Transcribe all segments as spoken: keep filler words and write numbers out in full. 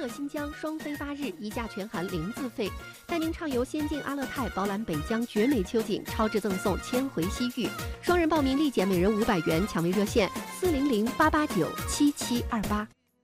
新疆，双飞八日，一价全含零自费，带您畅游仙境阿勒泰，饱览北疆绝美秋景，超值赠送千回西域。双人报名立减每人五百元，抢位热线四零零八八九七七二八。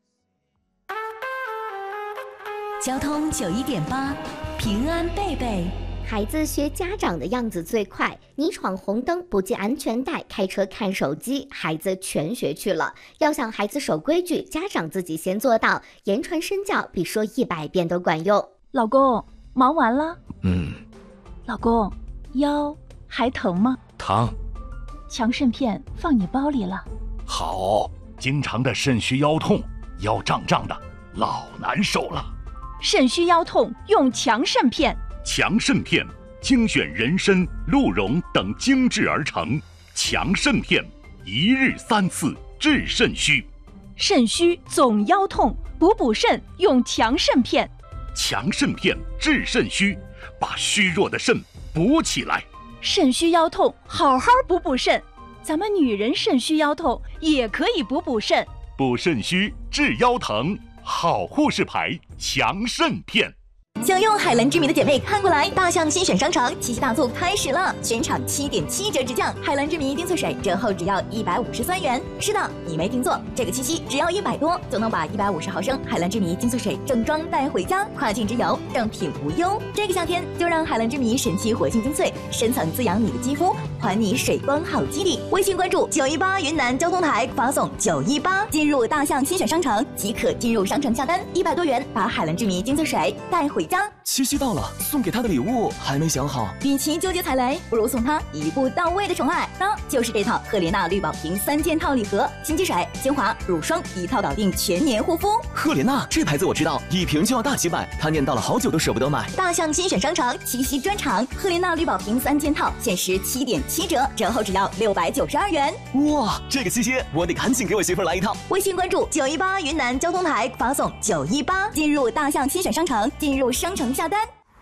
交通九一点八，平安贝贝。 孩子学家长的样子最快，你闯红灯不系安全带，开车看手机，孩子全学去了。要想孩子守规矩，家长自己先做到，言传身教比说一百遍都管用。 老公，忙完了？ 嗯。 老公，腰还疼吗？ 疼。 强肾片放你包里了。 好，经常的肾虚腰痛，腰胀胀的，老难受了。 肾虚腰痛用强肾片。 强肾片精选人参、鹿茸等精制而成，强肾片一日三次治肾虚。 肾虚总腰痛，补补肾用强肾片。 强肾片治肾虚，把虚弱的肾补起来。 肾虚腰痛，好好补补肾。咱们女人肾虚腰痛也可以补补肾。 补肾虚治腰疼，好护士牌强肾片。 想用海蓝之谜的姐妹看过来，大象新选商城七夕大促开始了，全场七点七折直降，海蓝之谜丁翠水折后只要一百五十三元。是的，你没听错，这个七夕只要一百多就能把一百五十毫升海蓝之谜丁翠水正装带回家，跨境之游正品无忧。这个夏天就让海蓝之谜神奇活性精粹深层滋养你的肌肤，还你水光好肌理。微信关注九一八云南交通台，发送九一八进入大象新选商城即可进入商城下单，一百多元把海蓝之谜精粹水带回家。 七夕到了，送给他的礼物还没想好。 与其纠结踩雷，不如送他一步到位的宠爱，那就是这套赫莲娜绿宝瓶三件套礼盒，新机水、精华、乳霜一套搞定全年护肤。 赫莲娜这牌子我知道，一瓶就要大几百，他念叨了好久都舍不得买。 大象新选商城七夕专场，赫莲娜绿宝瓶三件套限时七点七折，折后只要六百九十二元。 哇，这个七夕我得赶紧给我媳妇来一套。 微信关注九一八云南交通台，发送九一八进入大象新选商城，进入商城下单。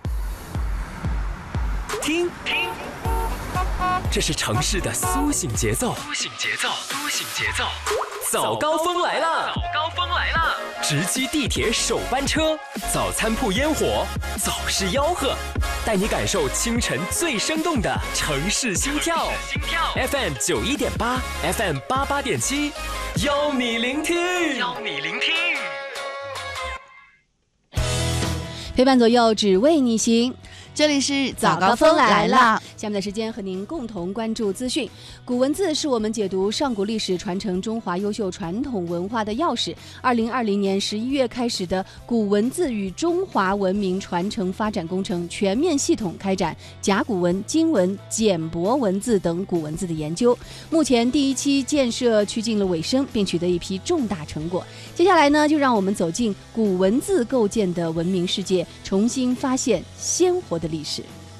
听听，这是城市的苏醒节奏，苏醒节奏，苏醒节奏。早高峰来了，早高峰来了！直击地铁首班车，早餐铺烟火，早市吆喝，带你感受清晨最生动的城市心跳。心跳 F M 九一点八 ，F M 八八点七，邀你聆听，邀你聆听。 陪伴左右，只为你行。这里是早高峰来了，下面的时间和您共同关注资讯。古文字是我们解读上古历史、传承中华优秀传统文化的钥匙。二零二零年十一月开始的古文字与中华文明传承发展工程全面系统开展甲骨文、金文、简帛文字等古文字的研究。目前第一期建设趋近了尾声，并取得一批重大成果。接下来呢，就让我们走进古文字构建的文明世界，重新发现鲜活的历史。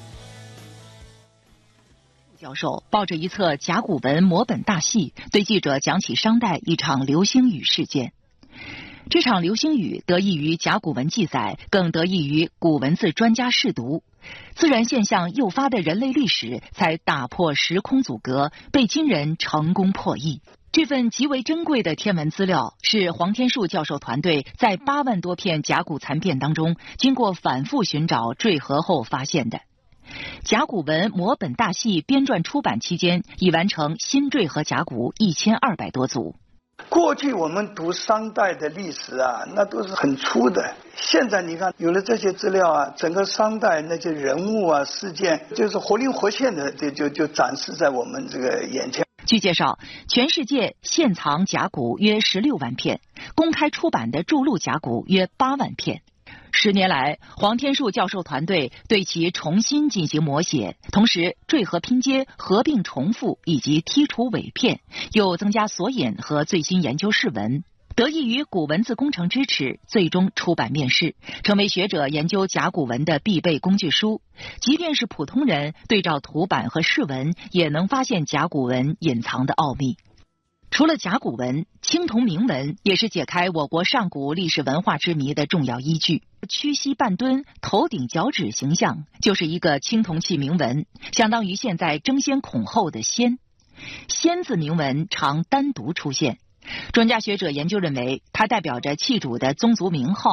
教授抱着一册甲骨文摹本大戏，对记者讲起商代一场流星雨事件。这场流星雨得益于甲骨文记载，更得益于古文字专家试读。自然现象诱发的人类历史才打破时空阻隔，被今人成功破译。这份极为珍贵的天文资料是黄天树教授团队在八万多片甲骨残片当中，经过反复寻找缀合后发现的。甲骨文摹本大戏编撰出版期间，已完成新缀合甲骨一千二百多组。 过去我们读商代的历史啊，那都是很粗的。现在你看，有了这些资料啊，整个商代那些人物啊、事件，就是活灵活现的，就就就展示在我们这个眼前。 据介绍，全世界现藏甲骨约十六万片，公开出版的注录甲骨约八万片。十年来，黄天树教授团队对其重新进行摹写，同时缀合拼接、合并重复以及剔除伪片，又增加索引和最新研究释文。得益于古文字工程支持，最终出版面世，成为学者研究甲骨文的必备工具书。即便是普通人对照图版和释文，也能发现甲骨文隐藏的奥秘。除了甲骨文，青铜铭文也是解开我国上古历史文化之谜的重要依据。屈膝半蹲、头顶脚趾形象就是一个青铜器铭文，相当于现在争先恐后的先。先字铭文常单独出现，专家学者研究认为，它代表着器主的宗族名号。